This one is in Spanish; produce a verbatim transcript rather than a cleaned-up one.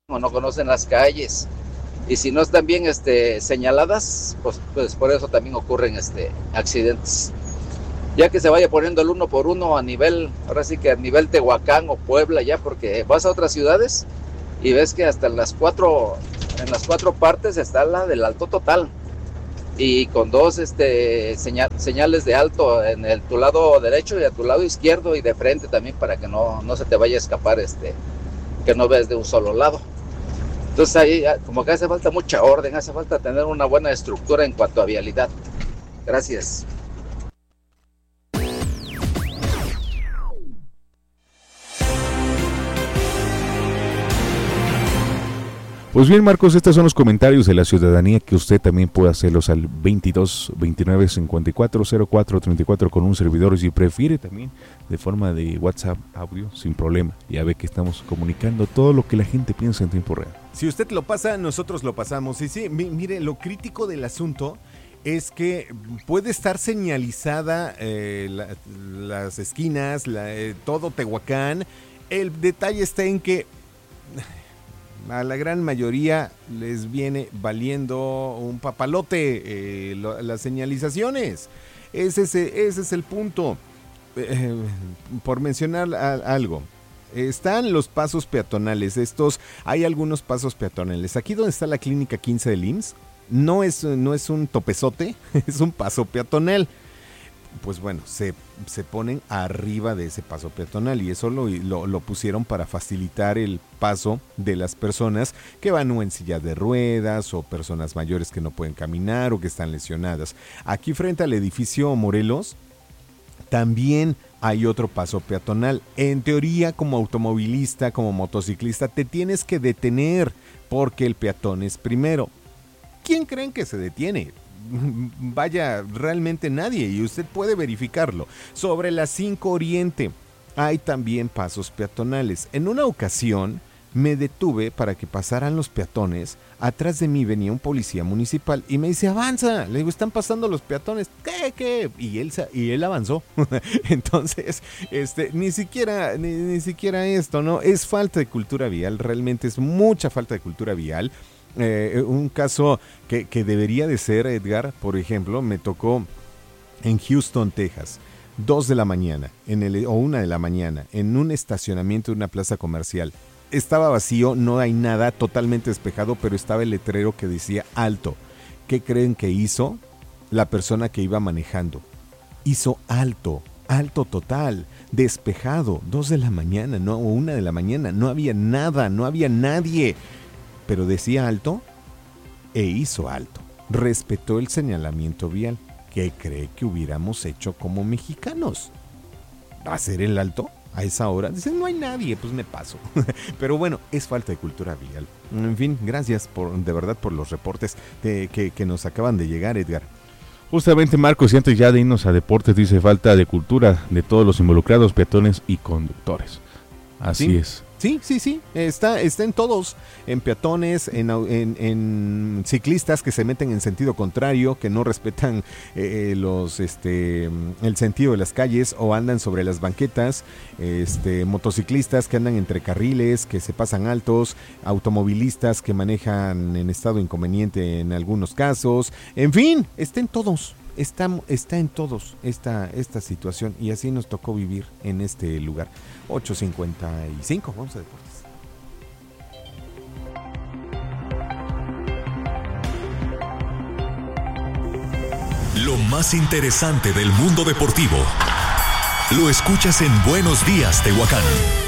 o no conocen las calles. Y si no están bien este, señaladas, pues, pues por eso también ocurren este, accidentes. Ya que se vaya poniendo el uno por uno a nivel, ahora sí que a nivel Tehuacán o Puebla ya, porque vas a otras ciudades y ves que hasta en las cuatro, en las cuatro partes está la del alto total. Y con dos este, señal, señales de alto en el, tu lado derecho y a tu lado izquierdo y de frente también para que no, no se te vaya a escapar este, que no ves de un solo lado. Entonces ahí como que hace falta mucha orden, hace falta tener una buena estructura en cuanto a vialidad. Gracias. Pues bien, Marcos, estos son los comentarios de la ciudadanía que usted también puede hacerlos al veintidós veintinueve cincuenta y cuatro cero cuatro treinta y cuatro con un servidor, y si prefiere también de forma de WhatsApp audio, sin problema. Ya ve que estamos comunicando todo lo que la gente piensa en tiempo real. Si usted lo pasa, nosotros lo pasamos. Y sí, mire, lo crítico del asunto es que puede estar señalizada eh, la, las esquinas, la, eh, todo Tehuacán. El detalle está en que a la gran mayoría les viene valiendo un papalote eh, lo, las señalizaciones. Ese es, ese es el punto. Eh, por mencionar a, algo, están los pasos peatonales. Estos, hay algunos pasos peatonales. Aquí donde está la clínica quince del I M S S, no es, no es un topezote, es un paso peatonal. Pues bueno, se, se ponen arriba de ese paso peatonal y eso lo, lo, lo pusieron para facilitar el paso de las personas que van o en silla de ruedas o personas mayores que no pueden caminar o que están lesionadas. Aquí frente al edificio Morelos también hay otro paso peatonal. En teoría, como automovilista, como motociclista, te tienes que detener porque el peatón es primero. ¿Quién creen que se detiene? Vaya, realmente nadie, y usted puede verificarlo. Sobre la cinco Oriente hay también pasos peatonales. En una ocasión me detuve para que pasaran los peatones. Atrás de mí venía un policía municipal y me dice, avanza. Le digo, están pasando los peatones. ¿Qué? ¿Qué? Y él, y él avanzó. Entonces, este, ni siquiera, ni, ni siquiera esto, ¿no? Es falta de cultura vial, realmente es mucha falta de cultura vial. Eh, un caso que, que debería de ser, Edgar, por ejemplo, me tocó en Houston, Texas, dos de la mañana en el, o una de la mañana, en un estacionamiento de una plaza comercial. Estaba vacío, no hay nada, totalmente despejado, pero estaba el letrero que decía alto. ¿Qué creen que hizo la persona que iba manejando? Hizo alto, alto total, despejado, dos de la mañana, no, o una de la mañana, no había nada, no había nadie. Pero decía alto e hizo alto. Respetó el señalamiento vial. ¿Qué cree que hubiéramos hecho como mexicanos? ¿Hacer el alto a esa hora? Dicen, no hay nadie, pues me paso. Pero bueno, es falta de cultura vial. En fin, gracias por, de verdad por los reportes de, que, que nos acaban de llegar, Edgar. Justamente, Marcos, y antes ya de irnos a deportes, dice falta de cultura de todos los involucrados, peatones y conductores. Así ¿Sí? es. Sí, sí, sí, está, está en todos, en peatones, en, en, en ciclistas que se meten en sentido contrario, que no respetan eh, los, este, el sentido de las calles o andan sobre las banquetas, este, motociclistas que andan entre carriles, que se pasan altos, automovilistas que manejan en estado inconveniente en algunos casos, en fin, está en todos. Está, está en todos esta, esta situación y así nos tocó vivir en este lugar. ocho cincuenta y cinco, vamos a deportes. Lo más interesante del mundo deportivo lo escuchas en Buenos Días, Tehuacán.